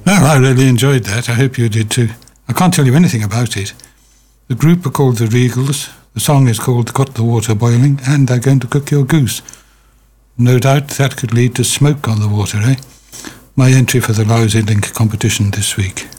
No, I really enjoyed that. I hope you did too. I can't tell you anything about it. The group are called the Regals. The song is called Got the Water Boiling, and they're going to cook your goose. No doubt that could lead to smoke on the water, eh? My entry for the Lousy Link competition this week.